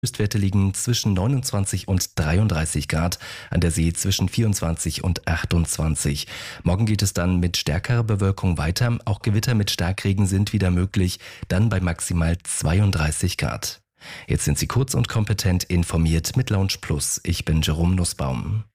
Höchstwerte liegen zwischen 29 und 33 Grad, an der See zwischen 24 und 28. Morgen geht es dann mit stärkerer Bewölkung weiter. Auch Gewitter mit Starkregen sind wieder möglich, dann bei maximal 32 Grad. Jetzt sind Sie kurz und kompetent informiert mit Lounge Plus. Ich bin Jerome Nussbaum.